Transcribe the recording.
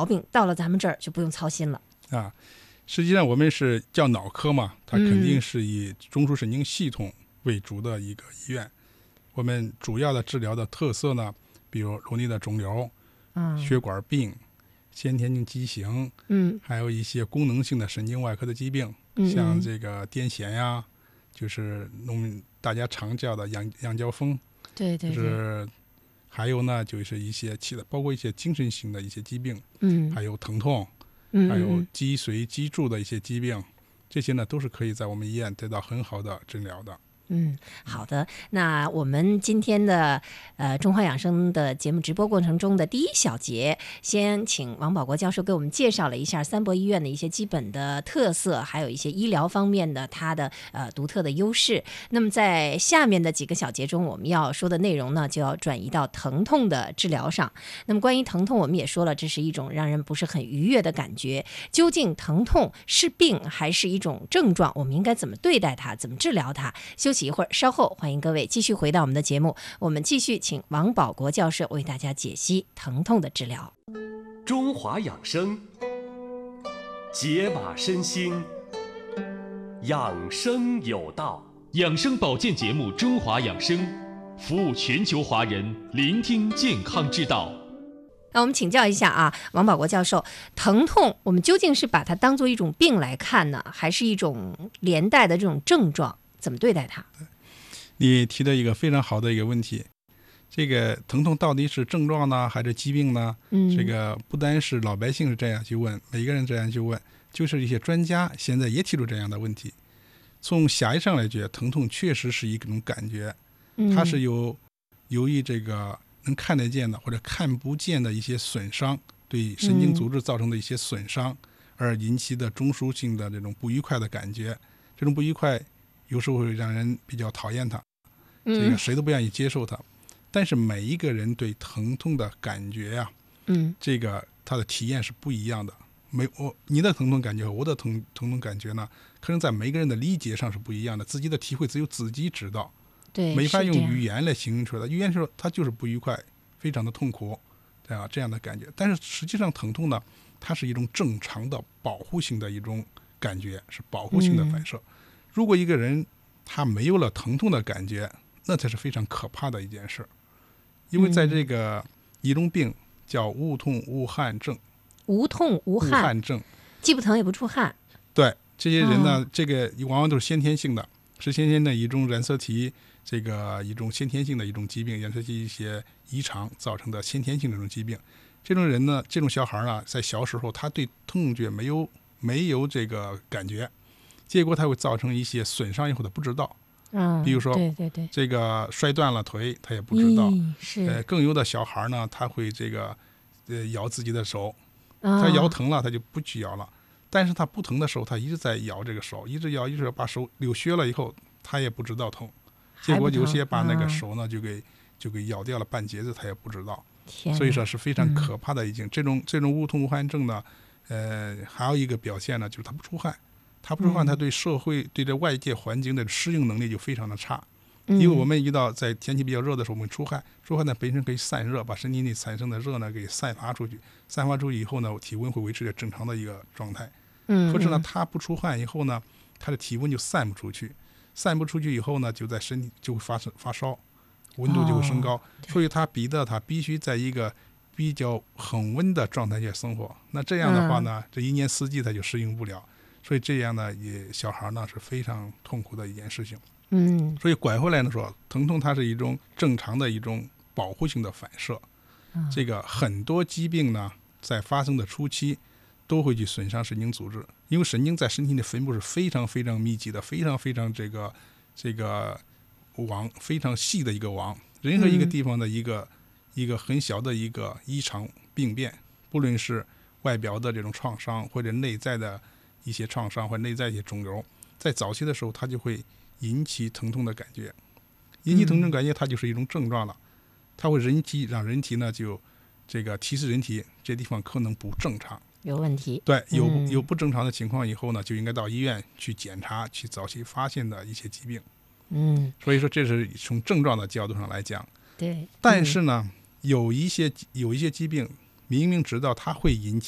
毛病到了咱们这儿就不用操心了啊。实际上我们是叫脑科嘛，它肯定是以中枢神经系统为主的一个医院。我们主要的治疗的特色呢，比如颅内的肿瘤、血管病、先天性畸形，还有一些功能性的神经外科的疾病，像这个癫痫呀，就是大家常叫的羊角风， 对对对， 就是还有呢，就是一些包括一些精神性的一些疾病，还有疼痛，还有脊髓脊柱的一些疾病，这些呢都是可以在我们医院得到很好的治疗的。 好的。那我们今天的中华养生的节目直播过程中的第一小节，先请王保国教授给我们介绍了一下三博医院的一些基本的特色，还有一些医疗方面的它的独特的优势。那么在下面的几个小节中，我们要说的内容呢，就要转移到疼痛的治疗上。那么关于疼痛，我们也说了，这是一种让人不是很愉悦的感觉。究竟疼痛是病还是一种症状？我们应该怎么对待它？怎么治疗它？休息一会儿，稍后欢迎各位继续回到我们的节目，我们继续请王保国教授为大家解析疼痛的治疗。 中华养生，解码身心，养生有道。 养生保健节目《中华养生》，服务全球华人，聆听健康之道。 那我们请教一下啊，王保国教授，疼痛我们究竟是把它当作一种病来看呢，还是一种连带的这种症状？怎么对待它？ 你提的一个非常好的一个问题，这个疼痛到底是症状呢，还是疾病呢？这个不单是老百姓是这样去问，每个人这样去问，就是一些专家现在也提出这样的问题。从狭义上来讲，疼痛确实是一种感觉，它是由于这个能看得见的或者看不见的一些损伤，对神经组织造成的一些损伤，而引起的中枢性的这种不愉快的感觉。这种不愉快有时候会让人比较讨厌它，这个谁都不愿意接受它。但是每一个人对疼痛的感觉呀，这个他的体验是不一样的。你的疼痛感觉和我的疼痛感觉呢，可能在每个人的理解上是不一样的，自己的体会只有自己知道， 对， 没法用语言来形容出来的。语言说它就是不愉快，非常的痛苦，这样的感觉。但是实际上疼痛呢，它是一种正常的保护性的一种感觉，是保护性的反射。如果一个人他没有了疼痛的感觉，那才是非常可怕的一件事。因为在这个一种病叫无痛无汗症，无痛无汗症， 既不疼也不出汗。 对，这些人呢，这个往往都是先天性的，是先天的一种染色体，这个一种先天性的一种疾病，染色体一些异常造成的先天性的这种疾病。这种人呢，这种小孩呢，在小时候他对痛觉没有这个感觉，结果他会造成一些损伤以后他不知道。比如说对这个摔断了腿他也不知道。更有的小孩呢，他会这个咬自己的手，他咬疼了他就不去咬了，但是他不疼的时候他一直在咬这个手，一直咬把手流血了以后他也不知道痛，结果有些把那个手呢就给咬掉了半截子他也不知道。所以说是非常可怕的已经。这种无痛无汗症呢，还有一个表现呢，就是他不出汗，他对社会对这外界环境的适应能力就非常的差。因为我们遇到在天气比较热的时候，我们出汗呢本身可以散热，把身体里产生的热呢给散发出去以后呢，体温会维持在正常的一个状态。可是呢，他不出汗以后呢，他的体温就散不出去以后呢，就在身体就会发烧，温度就会升高，所以他必须在一个比较恒温的状态下生活。那这样的话呢，这一年四季他就适应不了，所以这样呢，小孩呢是非常痛苦的一件事情。所以拐回来呢说，疼痛它是一种正常的一种保护性的反射。这个很多疾病呢，在发生的初期都会去损伤神经组织，因为神经在身体的分布是非常非常密集的，非常非常这个网非常细的一个网，任何一个地方的一个很小的一个异常病变，不论是外表的这种创伤，或者内在的一些创伤，或者内在一些肿瘤，在早期的时候它就会引起疼痛的感觉，它就是一种症状了，它会让人体呢就这个提示人体这地方可能不正常， 有问题。 对，有不正常的情况以后呢，就应该到医院去检查，去早期发现的一些疾病。所以说这是从症状的角度上来讲。 对， 但是呢，有一些疾病明明知道它会引起